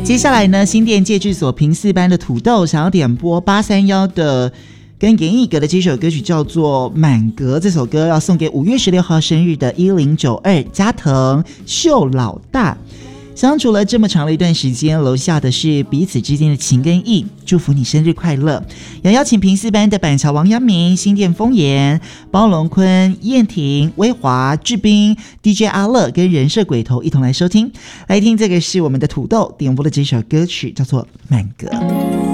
接下来呢，新店戒治所平四班的土豆想要点播831的跟严艺格的这首歌曲叫做《满格》，这首歌要送给5月16号生日的1092加藤秀老大。相处了这么长的一段时间，留下的是彼此之间的情跟义。祝福你生日快乐！也邀请平四班的板桥王阳明、新店丰岩、包龙坤、燕婷、威华、志斌、DJ 阿乐跟人设鬼头一同来收听。来听这个是我们的土豆点播的这首歌曲，叫做《满格》。